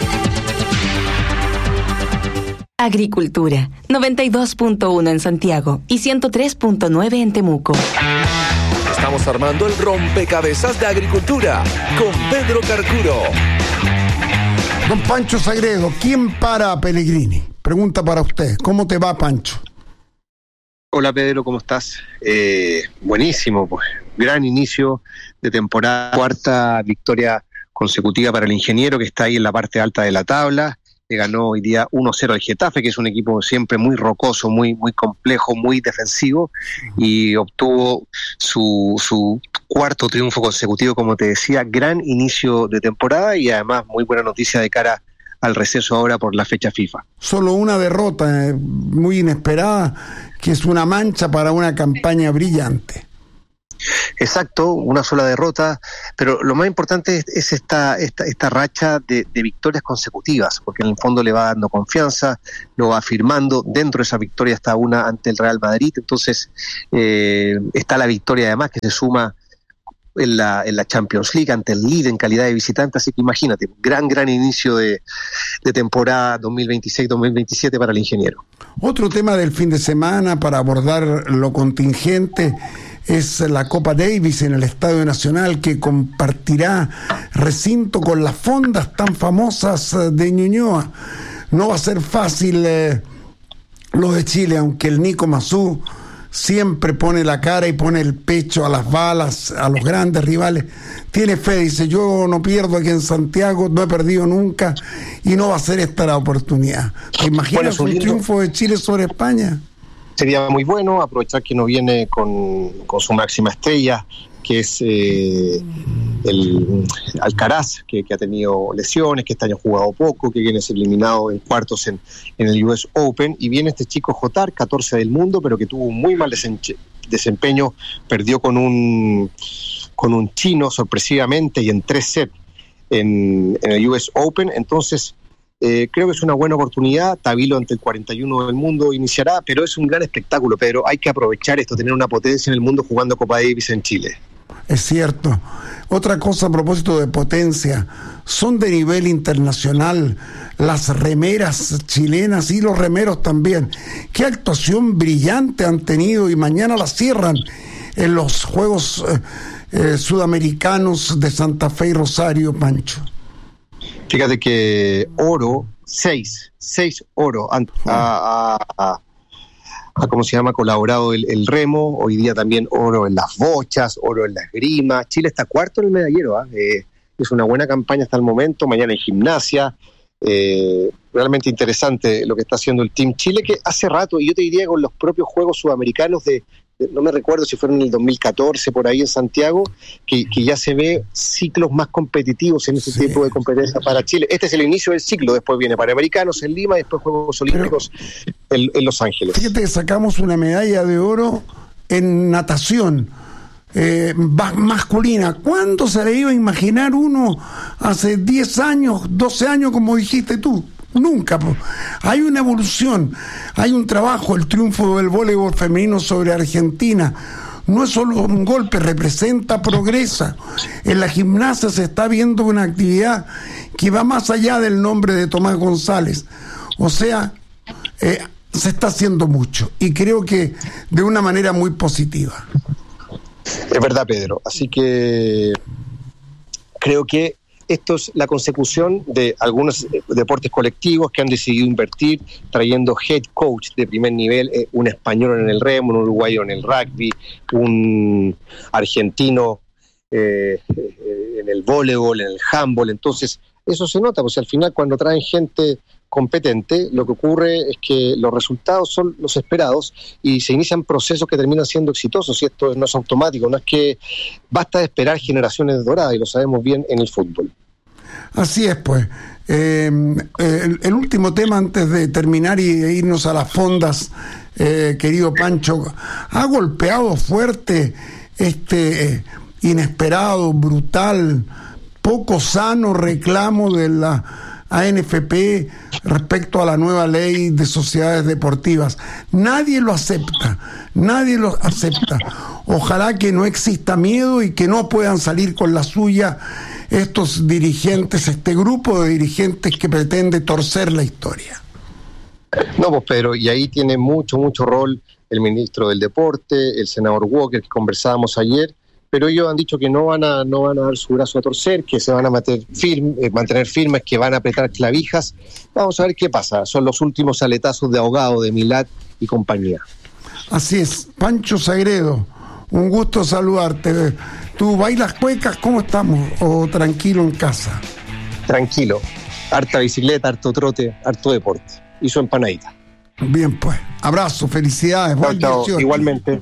Agricultura, 92.1 en Santiago y 103.9 en Temuco. Estamos armando el rompecabezas de Agricultura con Pedro Carcuro. Don Pancho Sagredo, ¿quién para a Pellegrini? Pregunta para usted. ¿Cómo te va, Pancho? Hola Pedro, ¿cómo estás? Buenísimo, pues. Gran inicio de temporada, cuarta victoria consecutiva para el ingeniero que está ahí en la parte alta de la tabla. Le ganó hoy día 1-0 al Getafe, que es un equipo siempre muy rocoso, muy complejo, muy defensivo, y obtuvo su cuarto triunfo consecutivo, como te decía. Gran inicio de temporada y además muy buena noticia de cara al receso ahora por la fecha FIFA. Solo una derrota muy inesperada, que es una mancha para una campaña brillante. Exacto, una sola derrota, pero lo más importante es esta racha de victorias consecutivas, porque en el fondo le va dando confianza, lo va afirmando. Dentro de esa victoria está una ante el Real Madrid, entonces está la victoria además que se suma en la Champions League ante el Lille en calidad de visitante, así que imagínate, gran inicio de temporada 2026-2027 para el ingeniero. Otro tema del fin de semana para abordar lo contingente es la Copa Davis en el Estadio Nacional, que compartirá recinto con las fondas tan famosas de Ñuñoa. No va a ser fácil lo de Chile, aunque el Nico Massú siempre pone la cara y pone el pecho a las balas, a los grandes rivales. Tiene fe, dice, yo no pierdo aquí en Santiago, no he perdido nunca y no va a ser esta la oportunidad. ¿Te imaginas un triunfo de Chile sobre España? Sería muy bueno aprovechar que no viene con su máxima estrella, que es el Alcaraz, que ha tenido lesiones, que este año ha jugado poco, que viene a ser eliminado en cuartos en el US Open, y viene este chico Jotar, 14 del mundo, pero que tuvo un muy mal desempeño, perdió con un chino sorpresivamente y en 3 sets en el US Open. Entonces creo que es una buena oportunidad. Tabilo ante el 41 del mundo iniciará, pero es un gran espectáculo, Pedro. Hay que aprovechar esto, tener una potencia en el mundo jugando Copa Davis en Chile. Es cierto. Otra cosa a propósito de potencia, son de nivel internacional las remeras chilenas y los remeros también. Qué actuación brillante han tenido, y mañana la cierran en los Juegos Sudamericanos de Santa Fe y Rosario, Pancho. Fíjate que oro, 6 oro ¿cómo se llama? Colaborado el remo, hoy día también oro en las bochas, oro en la esgrima. Chile está cuarto en el medallero, es una buena campaña hasta el momento. Mañana en gimnasia, realmente interesante lo que está haciendo el Team Chile, que hace rato, y yo te diría con los propios Juegos Sudamericanos no me recuerdo si fueron en el 2014 por ahí en Santiago, que ya se ve ciclos más competitivos en este tipo de competencia para Chile. Este es el inicio del ciclo, después viene Panamericanos en Lima y después Juegos Olímpicos en Los Ángeles. Fíjate que sacamos una medalla de oro en natación masculina. ¿Cuándo se le iba a imaginar uno hace 10 años, 12 años, como dijiste tú? Nunca. Hay una evolución, hay un trabajo. El triunfo del voleibol femenino sobre Argentina no es solo un golpe, representa progreso. En la gimnasia se está viendo una actividad que va más allá del nombre de Tomás González. O sea, se está haciendo mucho, y creo que de una manera muy positiva. Es verdad, Pedro. Así que creo que esto es la consecución de algunos deportes colectivos que han decidido invertir, trayendo head coach de primer nivel, un español en el remo, un uruguayo en el rugby, un argentino en el voleibol, en el handball. Entonces, eso se nota, pues al final cuando traen gente competente, lo que ocurre es que los resultados son los esperados y se inician procesos que terminan siendo exitosos, y esto no es automático, no es que basta de esperar generaciones doradas, y lo sabemos bien en el fútbol. Así es, pues. El último tema antes de terminar y irnos a las fondas, querido Pancho, ha golpeado fuerte este inesperado, brutal, poco sano reclamo de la ANFP respecto a la nueva ley de sociedades deportivas. Nadie lo acepta. Ojalá que no exista miedo y que no puedan salir con la suya estos dirigentes, este grupo de dirigentes que pretende torcer la historia. No, pues Pedro, y ahí tiene mucho rol el ministro del Deporte, el senador Walker, que conversábamos ayer, pero ellos han dicho que no van a dar su brazo a torcer, que se van a mantener firmes, que van a apretar clavijas. Vamos a ver qué pasa. Son los últimos aletazos de ahogado de Milad y compañía. Así es. Pancho Sagredo, un gusto saludarte. ¿Tú bailas cuecas? ¿Cómo estamos? ¿O tranquilo en casa? Tranquilo. Harta bicicleta, harto trote, harto deporte. Y su empanadita. Bien, pues. Abrazo, felicidades. Chao, igualmente.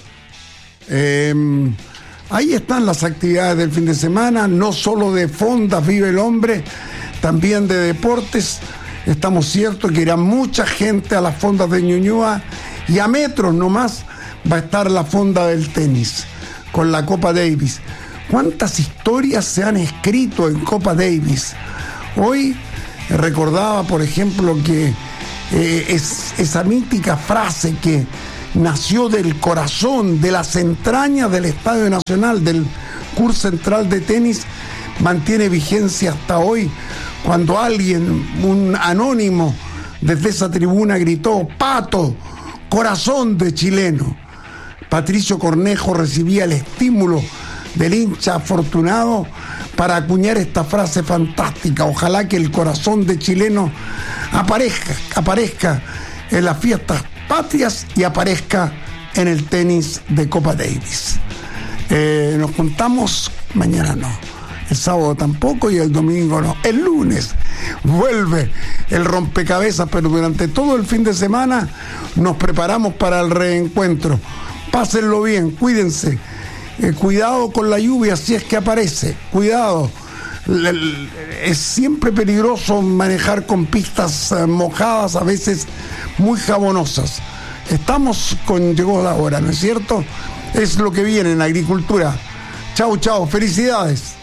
Ahí están las actividades del fin de semana, no solo de fondas vive el hombre, también de deportes. Estamos ciertos que irá mucha gente a las fondas de Ñuñoa, y a metros nomás va a estar la fonda del tenis, con la Copa Davis. ¿Cuántas historias se han escrito en Copa Davis? Hoy recordaba, por ejemplo, que esa mítica frase que nació del corazón, de las entrañas del Estadio Nacional, del Club Central de Tenis, mantiene vigencia hasta hoy, cuando alguien, un anónimo, desde esa tribuna gritó: Pato, corazón de chileno. Patricio Cornejo recibía el estímulo del hincha afortunado para acuñar esta frase fantástica: ojalá que el corazón de chileno aparezca en las fiestas patrias y aparezca en el tenis de Copa Davis. Nos juntamos mañana, no, el sábado tampoco y el domingo no, el lunes vuelve el rompecabezas, pero durante todo el fin de semana nos preparamos para el reencuentro. Pásenlo bien, cuídense. Cuidado con la lluvia si es que aparece, cuidado. Es siempre peligroso manejar con pistas mojadas, a veces muy jabonosas. Llegó la hora, ¿no es cierto? Es lo que viene en agricultura. Chau, chau, felicidades.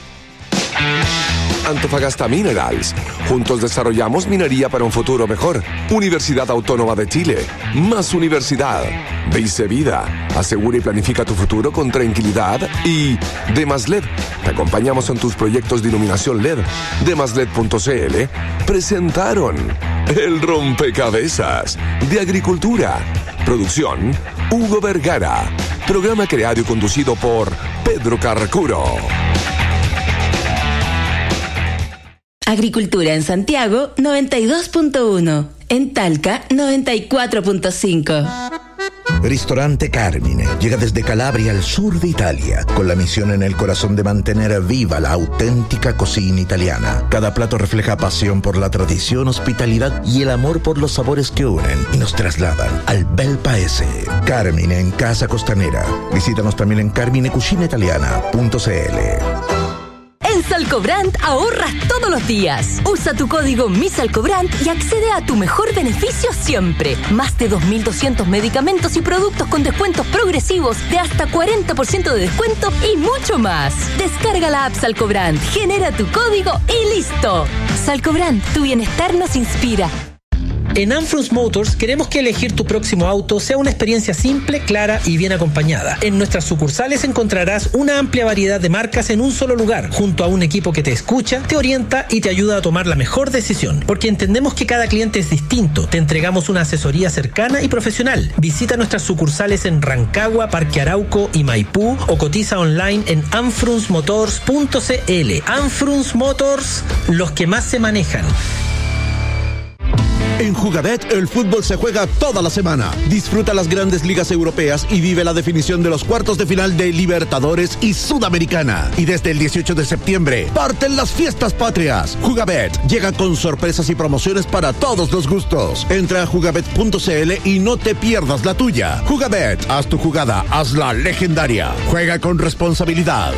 Antofagasta Minerals. Juntos desarrollamos minería para un futuro mejor. Universidad Autónoma de Chile. Más universidad. Dice Vida. Asegura y planifica tu futuro con tranquilidad. Y Demas LED. Te acompañamos en tus proyectos de iluminación LED. Demasled.cl presentaron El Rompecabezas de Agricultura. Producción Hugo Vergara. Programa creado y conducido por Pedro Carracuro. Agricultura en Santiago 92.1, en Talca 94.5. Ristorante Carmine llega desde Calabria al sur de Italia, con la misión en el corazón de mantener viva la auténtica cocina italiana. Cada plato refleja pasión por la tradición, hospitalidad y el amor por los sabores que unen y nos trasladan al bel paese. Carmine en Casa Costanera. Visítanos también en carminecucinaitaliana.cl. En Salcobrand ahorras todos los días. Usa tu código MISALCOBRAND y accede a tu mejor beneficio siempre. Más de 2.200 medicamentos y productos con descuentos progresivos de hasta 40% de descuento y mucho más. Descarga la app Salcobrand, genera tu código y listo. Salcobrand, tu bienestar nos inspira. En Anfrus Motors queremos que elegir tu próximo auto sea una experiencia simple, clara y bien acompañada. En nuestras sucursales encontrarás una amplia variedad de marcas en un solo lugar, junto a un equipo que te escucha, te orienta y te ayuda a tomar la mejor decisión. Porque entendemos que cada cliente es distinto, te entregamos una asesoría cercana y profesional. Visita nuestras sucursales en Rancagua, Parque Arauco y Maipú o cotiza online en anfrusmotors.cl. Anfrus Motors, los que más se manejan. En Jugabet, el fútbol se juega toda la semana. Disfruta las grandes ligas europeas y vive la definición de los cuartos de final de Libertadores y Sudamericana. Y desde el 18 de septiembre, parten las fiestas patrias. Jugabet llega con sorpresas y promociones para todos los gustos. Entra a jugabet.cl y no te pierdas la tuya. Jugabet, haz tu jugada, hazla legendaria. Juega con responsabilidad.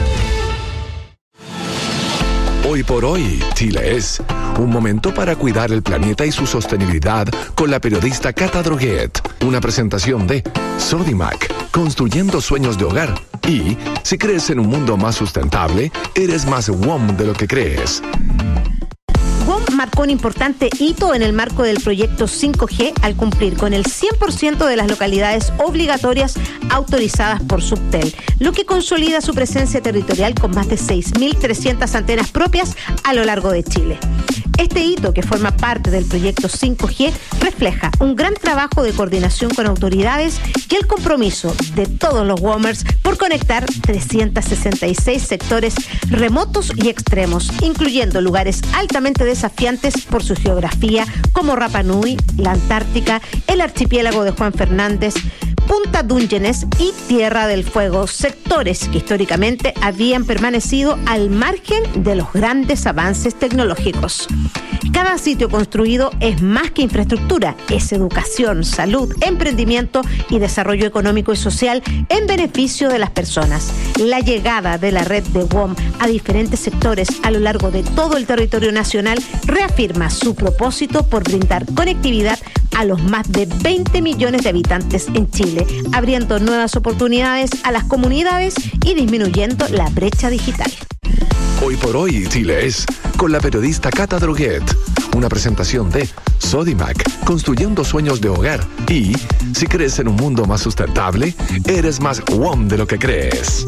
Hoy por hoy, Chile es un momento para cuidar el planeta y su sostenibilidad con la periodista Cata Droguet. Una presentación de Sodimac, construyendo sueños de hogar. Y si crees en un mundo más sustentable, eres más WOM de lo que crees. WOM marcó un importante hito en el marco del proyecto 5G al cumplir con el 100% de las localidades obligatorias autorizadas por Subtel, lo que consolida su presencia territorial con más de 6.300 antenas propias a lo largo de Chile. Este hito, que forma parte del proyecto 5G, refleja un gran trabajo de coordinación con autoridades y el compromiso de todos los WOMers por conectar 366 sectores remotos y extremos, incluyendo lugares altamente desafiantes por su geografía, como Rapa Nui, la Antártica, el archipiélago de Juan Fernández, Punta Dungeones y Tierra del Fuego, sectores que históricamente habían permanecido al margen de los grandes avances tecnológicos. Cada sitio construido es más que infraestructura, es educación, salud, emprendimiento y desarrollo económico y social en beneficio de las personas. La llegada de la red de WOM a diferentes sectores a lo largo de todo el territorio nacional reafirma su propósito por brindar conectividad a los más de 20 millones de habitantes en Chile, abriendo nuevas oportunidades a las comunidades y disminuyendo la brecha digital. Hoy por hoy, Chile es con la periodista Cata Droguet. Una presentación de Sodimac, construyendo sueños de hogar. Y si crees en un mundo más sustentable, eres más WOM de lo que crees.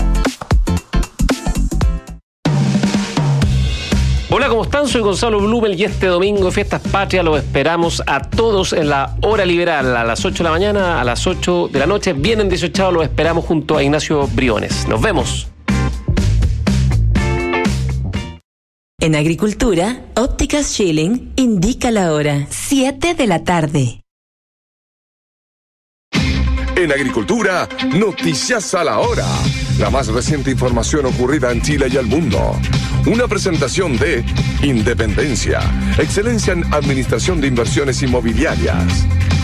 Hola, ¿cómo están? Soy Gonzalo Blumel y este domingo, Fiestas Patrias, los esperamos a todos en la hora liberal, a las 8 de la mañana, a las 8 de la noche. Vienen 18, los esperamos junto a Ignacio Briones. Nos vemos. En Agricultura, Ópticas Schilling indica la hora, 7 de la tarde. En Agricultura, Noticias a la Hora. La más reciente información ocurrida en Chile y el mundo. Una presentación de Independencia, excelencia en administración de inversiones inmobiliarias.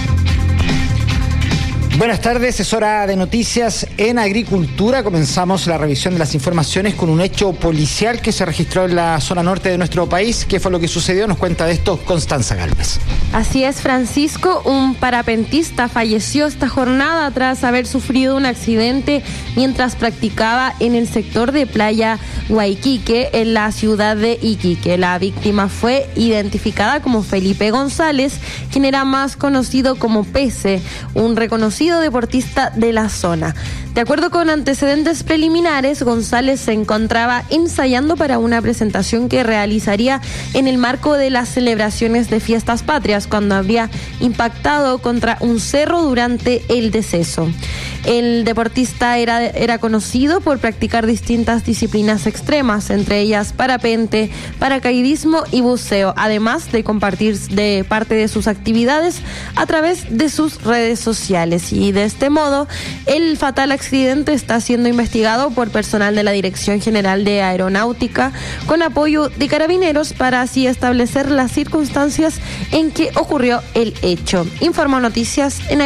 Buenas tardes, es hora de noticias en Agricultura. Comenzamos la revisión de las informaciones con un hecho policial que se registró en la zona norte de nuestro país. ¿Qué fue lo que sucedió? Nos cuenta de esto Constanza Gálvez. Así es, Francisco, un parapentista falleció esta jornada tras haber sufrido un accidente mientras practicaba en el sector de Playa Guayquique, en la ciudad de Iquique. La víctima fue identificada como Felipe González, quien era más conocido como Pese, un reconocido deportista de la zona. De acuerdo con antecedentes preliminares, González se encontraba ensayando para una presentación que realizaría en el marco de las celebraciones de Fiestas Patrias, cuando habría impactado contra un cerro durante el deceso. El deportista era conocido por practicar distintas disciplinas extremas, entre ellas parapente, paracaidismo y buceo, además de compartir de parte de sus actividades a través de sus redes sociales. Y de este modo, el fatal accidente está siendo investigado por personal de la Dirección General de Aeronáutica con apoyo de Carabineros para así establecer las circunstancias en que ocurrió el hecho. Informó Noticias en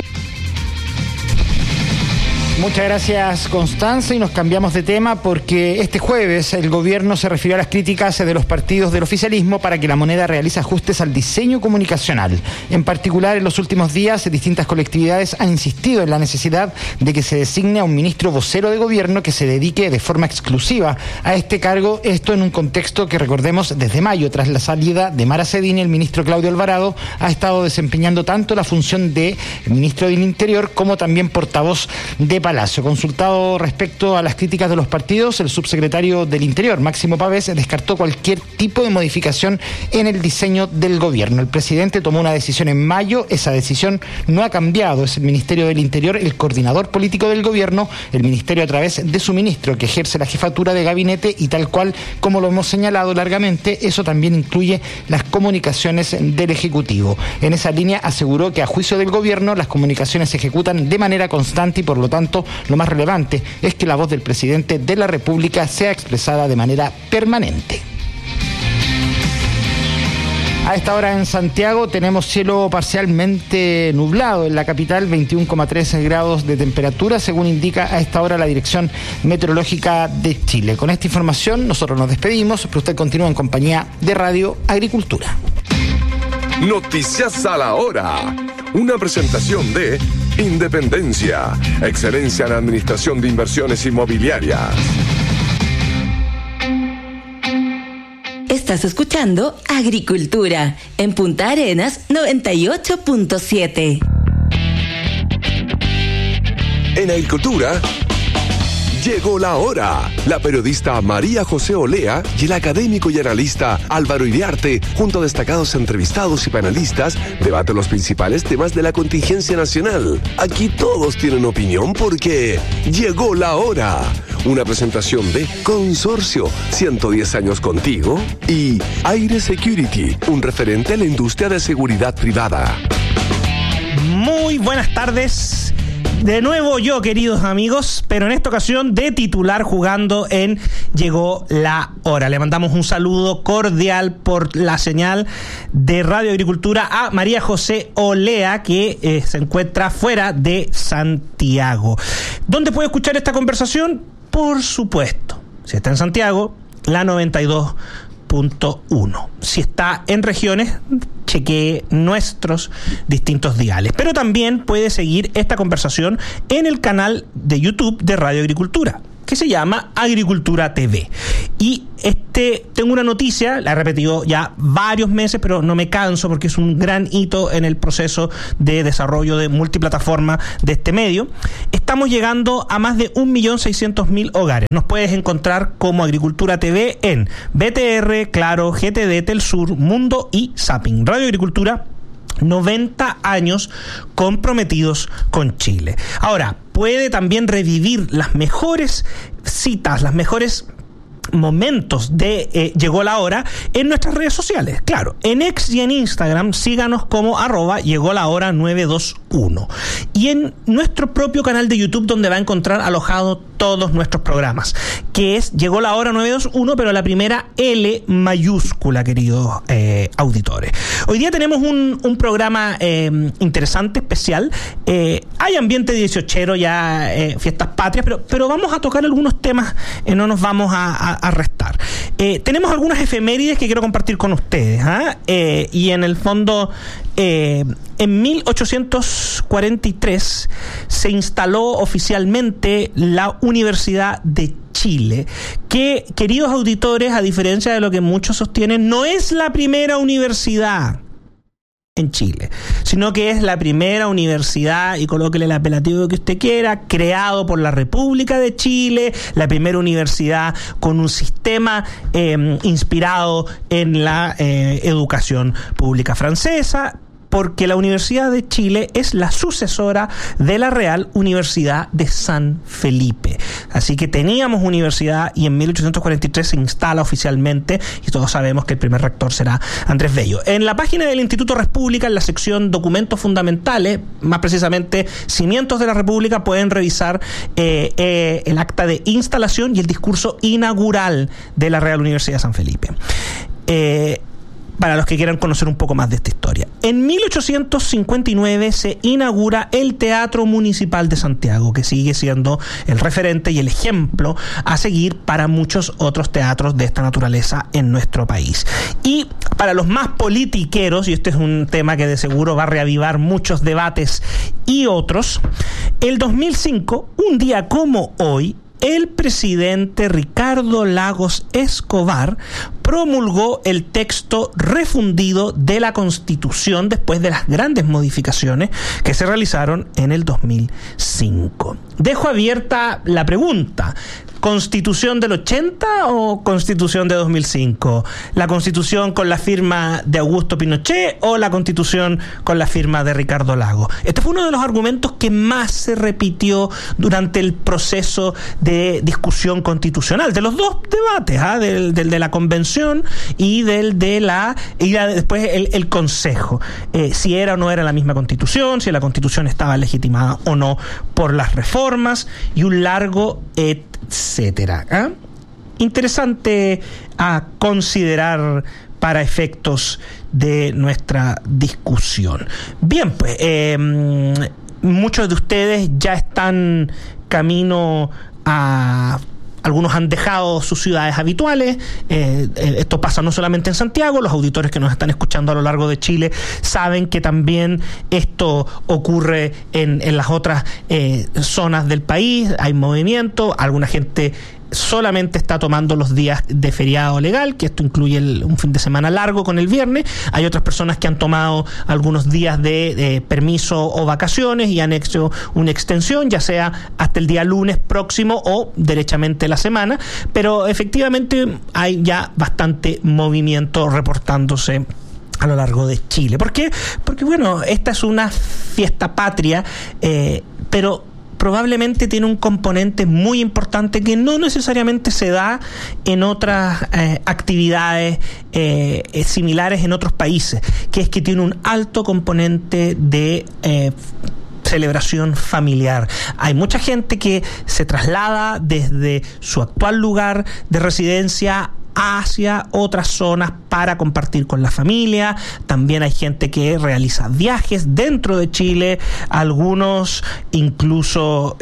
Muchas gracias, Constanza, y nos cambiamos de tema porque este jueves el gobierno se refirió a las críticas de los partidos del oficialismo para que la moneda realice ajustes al diseño comunicacional. En particular, en los últimos días, distintas colectividades han insistido en la necesidad de que se designe a un ministro vocero de gobierno que se dedique de forma exclusiva a este cargo, esto en un contexto que recordemos desde mayo, tras la salida de Mara Cedini, el ministro Claudio Alvarado ha estado desempeñando tanto la función de ministro del Interior como también portavoz de Palacio. Consultado respecto a las críticas de los partidos, el subsecretario del Interior, Máximo Pavés, descartó cualquier tipo de modificación en el diseño del gobierno. El presidente tomó una decisión en mayo, esa decisión no ha cambiado, es el Ministerio del Interior el coordinador político del gobierno, el ministerio a través de su ministro que ejerce la jefatura de gabinete y tal cual como lo hemos señalado largamente, eso también incluye las comunicaciones del Ejecutivo. En esa línea aseguró que a juicio del gobierno las comunicaciones se ejecutan de manera constante y por lo tanto lo más relevante es que la voz del presidente de la República sea expresada de manera permanente. A esta hora en Santiago tenemos cielo parcialmente nublado en la capital, 21,3 grados de temperatura, según indica a esta hora la Dirección Meteorológica de Chile. Con esta información nosotros nos despedimos, pero usted continúa en compañía de Radio Agricultura. Noticias a la hora. Una presentación de Independencia, excelencia en administración de inversiones inmobiliarias. Estás escuchando Agricultura en Punta Arenas 98.7. En Agricultura, llegó la hora. La periodista María José Olea y el académico y analista Álvaro Iriarte, junto a destacados entrevistados y panelistas, debaten los principales temas de la contingencia nacional. Aquí todos tienen opinión porque llegó la hora. Una presentación de Consorcio, 110 años contigo, y Aire Security, un referente a la industria de seguridad privada. Muy buenas tardes. De nuevo yo, queridos amigos, pero en esta ocasión de titular jugando en Llegó la Hora. Le mandamos un saludo cordial por la señal de Radio Agricultura a María José Olea, que se encuentra fuera de Santiago. ¿Dónde puede escuchar esta conversación? Por supuesto, si está en Santiago, la 92.1. Si está en regiones, chequee nuestros distintos diales. Pero también puede seguir esta conversación en el canal de YouTube de Radio Agricultura, que se llama Agricultura TV. Y tengo una noticia, la he repetido ya varios meses, pero no me canso porque es un gran hito en el proceso de desarrollo de multiplataforma de este medio. Estamos llegando a más de 1.600.000 hogares. Nos puedes encontrar como Agricultura TV en BTR, Claro, GTD, Telsur, Mundo y Zapping. Radio Agricultura, 90 años comprometidos con Chile. Ahora, puede también revivir las mejores citas, las mejores momentos de Llegó la Hora en nuestras redes sociales. Claro, en X y en Instagram síganos como @LlegóLaHora921 y en nuestro propio canal de YouTube, donde va a encontrar alojado todos nuestros programas, que es Llegó la Hora 921, pero la primera L mayúscula, queridos auditores. Hoy día tenemos un programa interesante, especial. Hay ambiente 18ero ya, fiestas patrias, pero vamos a tocar algunos temas, no nos vamos a restar. Tenemos algunas efemérides que quiero compartir con ustedes, y en el fondo, en 1843 se instaló oficialmente la Universidad de Chile, que, queridos auditores, a diferencia de lo que muchos sostienen, no es la primera universidad en Chile, sino que es la primera universidad, y colóquele el apelativo que usted quiera, creado por la República de Chile, la primera universidad con un sistema inspirado en la educación pública francesa, porque la Universidad de Chile es la sucesora de la Real Universidad de San Felipe. Así que teníamos universidad y en 1843 se instala oficialmente, y todos sabemos que el primer rector será Andrés Bello. En la página del Instituto República, en la sección Documentos Fundamentales, más precisamente Cimientos de la República, pueden revisar el acta de instalación y el discurso inaugural de la Real Universidad de San Felipe. Para los que quieran conocer un poco más de esta historia. En 1859 se inaugura el Teatro Municipal de Santiago, que sigue siendo el referente y el ejemplo a seguir para muchos otros teatros de esta naturaleza en nuestro país. Y para los más politiqueros, y este es un tema que de seguro va a reavivar muchos debates y otros, el 2005, un día como hoy, el presidente Ricardo Lagos Escobar promulgó el texto refundido de la Constitución después de las grandes modificaciones que se realizaron en el 2005. Dejo abierta la pregunta: ¿Constitución del 80 o Constitución de 2005? ¿La Constitución con la firma de Augusto Pinochet o la Constitución con la firma de Ricardo Lagos? Este fue uno de los argumentos que más se repitió durante el proceso de discusión constitucional, de los dos debates, del de la convención y del de después el Consejo. Si era o no era la misma Constitución, si la Constitución estaba legitimada o no por las reformas, y un largo etcétera. Interesante a considerar para efectos de nuestra discusión. Bien, pues muchos de ustedes ya están camino a... Algunos han dejado sus ciudades habituales. Esto pasa no solamente en Santiago. Los auditores que nos están escuchando a lo largo de Chile saben que también esto ocurre en las otras zonas del país. Hay movimiento. Alguna gente solamente está tomando los días de feriado legal, que esto incluye un fin de semana largo con el viernes. Hay otras personas que han tomado algunos días de permiso o vacaciones y han hecho una extensión, ya sea hasta el día lunes próximo o derechamente la semana, pero efectivamente hay ya bastante movimiento reportándose a lo largo de Chile. ¿Por qué? Porque bueno, esta es una fiesta patria, pero probablemente tiene un componente muy importante que no necesariamente se da en otras actividades similares en otros países, que es que tiene un alto componente de celebración familiar. Hay mucha gente que se traslada desde su actual lugar de residencia hacia otras zonas para compartir con la familia. También hay gente que realiza viajes dentro de Chile, algunos incluso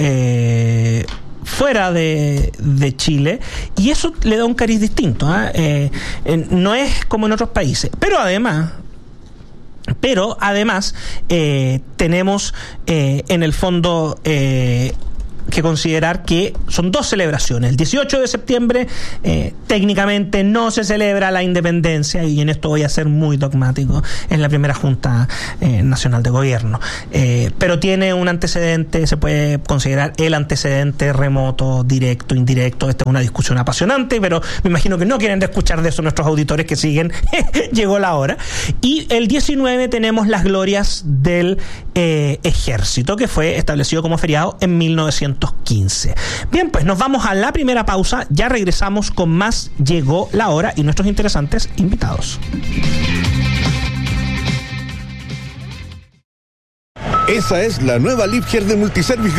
fuera de Chile, y eso le da un cariz distinto. No es como en otros países, pero además Pero además tenemos en el fondo que considerar que son dos celebraciones. El 18 de septiembre técnicamente no se celebra la independencia, y en esto voy a ser muy dogmático, en la primera Junta Nacional de Gobierno, pero tiene un antecedente, se puede considerar el antecedente remoto, directo, indirecto. Esta es una discusión apasionante, pero me imagino que no quieren escuchar de eso nuestros auditores que siguen Llegó la Hora. Y el 19 tenemos las glorias del ejército, que fue establecido como feriado en 1915. Bien, pues nos vamos a la primera pausa. Ya regresamos con más Llegó la Hora y nuestros interesantes invitados. Esa es la nueva Liebherr de Multiservice